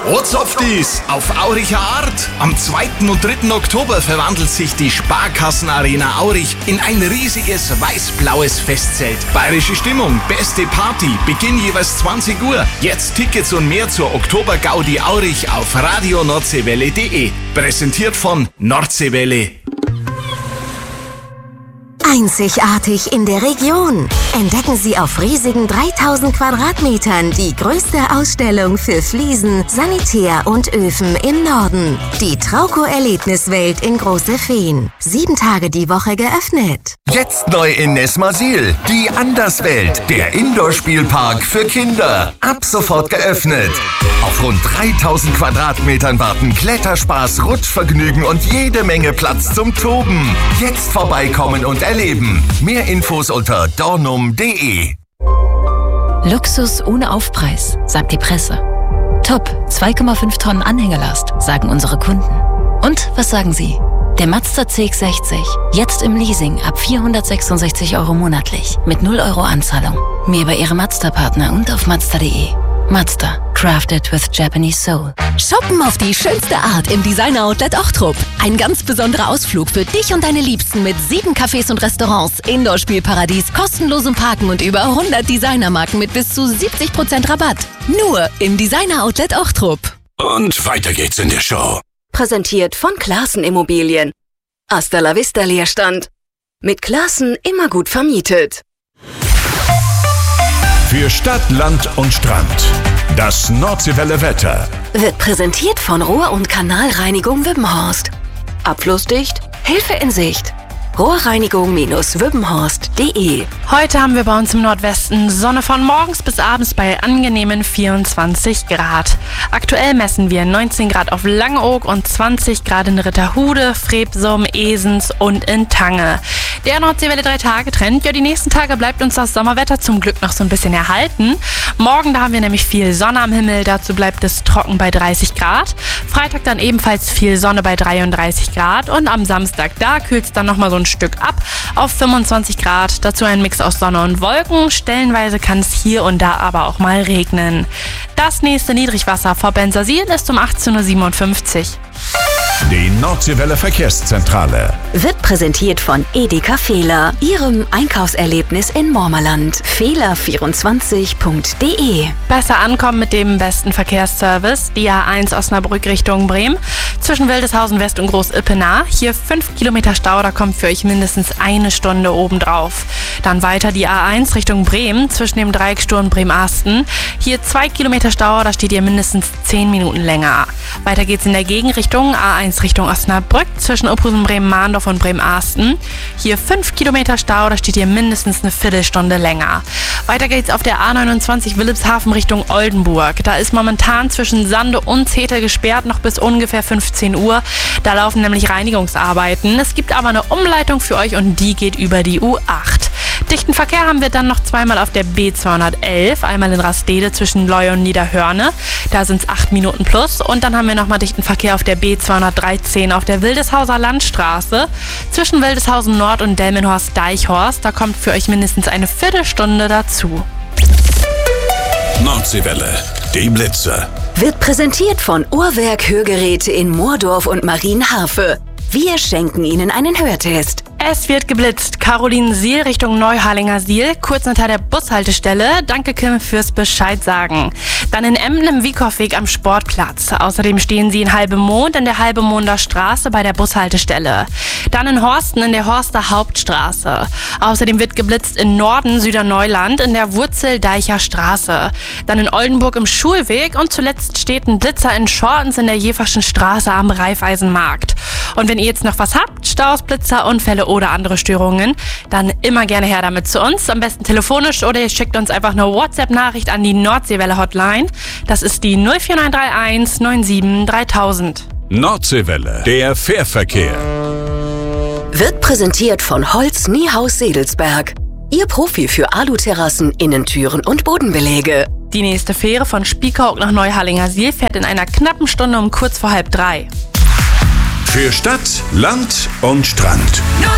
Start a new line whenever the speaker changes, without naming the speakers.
Softies, auf Auricher Art. Am 2. und 3. Oktober verwandelt sich die Sparkassenarena Aurich in ein riesiges weiß-blaues Festzelt. Bayerische Stimmung, beste Party, Beginn jeweils 20 Uhr. Jetzt Tickets und mehr zur Oktober-Gaudi Aurich auf radionordsewelle.de. Präsentiert von Nordseewelle.
Einzigartig in der Region. Entdecken Sie auf riesigen 3000 Quadratmetern die größte Ausstellung für Fliesen, Sanitär und Öfen im Norden. Die Trauco-Erlebniswelt in Große Feen. 7 Tage die Woche geöffnet.
Jetzt neu in Nesmasil. Die Anderswelt. Der Indoor-Spielpark für Kinder. Ab sofort geöffnet. Auf rund 3000 Quadratmetern warten Kletterspaß, Rutschvergnügen und jede Menge Platz zum Toben. Jetzt vorbeikommen und erleben. Mehr Infos unter dornum.de.
Luxus ohne Aufpreis, sagt die Presse. Top, 2,5 Tonnen Anhängerlast, sagen unsere Kunden. Und was sagen Sie? Der Mazda CX-60, jetzt im Leasing ab 466 € monatlich, mit 0 € Anzahlung. Mehr bei Ihrem Mazda-Partner und auf Mazda.de. Mazda, crafted with Japanese soul.
Shoppen auf die schönste Art im Designer-Outlet Ochtrup. Ein ganz besonderer Ausflug für dich und deine Liebsten mit 7 Cafés und Restaurants, Indoor-Spielparadies, kostenlosem Parken und über 100 Designermarken mit bis zu 70% Rabatt. Nur im Designer-Outlet Ochtrup.
Und weiter geht's in der Show.
Präsentiert von Classen Immobilien. Hasta la vista Leerstand. Mit Classen immer gut vermietet.
Für Stadt, Land und Strand. Das Nordseewelle Wetter.
Wird präsentiert von Rohr- und Kanalreinigung Wippenhorst. Abflussdicht, Hilfe in Sicht. Rohrreinigung-wippenhorst.de.
Heute haben wir bei uns im Nordwesten Sonne von morgens bis abends bei angenehmen 24 Grad. Aktuell messen wir 19 Grad auf Langeoog und 20 Grad in Ritterhude, Frebsum, Esens und in Tange. Der Nordseewelle 3-Tage-Trend, ja, die nächsten Tage bleibt uns das Sommerwetter zum Glück noch so ein bisschen erhalten. Morgen, da haben wir nämlich viel Sonne am Himmel, dazu bleibt es trocken bei 30 Grad. Freitag dann ebenfalls viel Sonne bei 33 Grad und am Samstag, da kühlt es dann nochmal so ein Stück ab auf 25 Grad. Dazu ein Mix aus Sonne und Wolken. Stellenweise kann es hier und da aber auch mal regnen. Das nächste Niedrigwasser vor Bensersiel ist um 18:57 Uhr.
Die Nordseewelle Verkehrszentrale
Wird präsentiert von Edeka Fehler, Ihrem Einkaufserlebnis in Mormerland. Fehler24.de.
Besser ankommen mit dem besten Verkehrsservice. Die A1 Osnabrück Richtung Bremen. Zwischen Wildeshausen West und Groß-Ippenaar. Hier 5 Kilometer Stau, da kommt für euch mindestens 1 Stunde obendrauf. Dann weiter die A1 Richtung Bremen. Zwischen dem Dreiecksturm Bremen-Asten. Hier 2 Kilometer Stau, da steht ihr mindestens 10 Minuten länger. Weiter geht's in der Gegenrichtung. A1 Richtung Osnabrück. Zwischen Opphusen, Bremen-Mahndorf und Bremen-Asten. Hier 5 Kilometer Stau, da steht ihr mindestens eine Viertelstunde länger. Weiter geht's auf der A29 Wilhelmshaven Richtung Oldenburg. Da ist momentan zwischen Sande und Zetel gesperrt, noch bis ungefähr 15 Uhr. Da laufen nämlich Reinigungsarbeiten. Es gibt aber eine Umleitung für euch und die geht über die U8. Dichten Verkehr haben wir dann noch zweimal auf der B211, einmal in Rastede zwischen Leu und Niederhörne. Da sind es 8 Minuten plus. Und dann haben wir nochmal dichten Verkehr auf der B213 auf der Wildeshauser Landstraße zwischen Wildeshausen Nord und Delmenhorst-Deichhorst. Da kommt für euch mindestens eine Viertelstunde dazu.
Nordseewelle, die Blitzer.
Wird präsentiert von Uhrwerk Hörgeräte in Moordorf und Marienhafe. Wir schenken Ihnen einen Hörtest.
Es wird geblitzt. Carolinensiel Richtung Neuharlinger Siel, kurz hinter der Bushaltestelle. Danke, Kim, fürs Bescheid sagen. Dann in Emden im Wiekow-Weg am Sportplatz. Außerdem stehen Sie in Halbemond in der Halbemonder Straße bei der Bushaltestelle. Dann in Horsten in der Horster Hauptstraße. Außerdem wird geblitzt in Norden Süderneuland in der Wurzeldeicher Straße. Dann in Oldenburg im Schulweg und zuletzt steht ein Blitzer in Schortens in der Jeverschen Straße am Raiffeisenmarkt. Und wenn ihr jetzt noch was habt, Staus, Blitzer, Unfälle oder andere Störungen, dann immer gerne her damit zu uns. Am besten telefonisch oder ihr schickt uns einfach eine WhatsApp-Nachricht an die Nordseewelle-Hotline. Das ist die 04931 97 3000.
Nordseewelle, der Fährverkehr.
Wird präsentiert von Holz Niehaus Sedelsberg. Ihr Profi für Aluterrassen, Innentüren und Bodenbeläge.
Die nächste Fähre von Spiekeroog nach Neuharlinger Siel fährt in einer knappen Stunde um kurz vor 2:30.
Für Stadt, Land und Strand.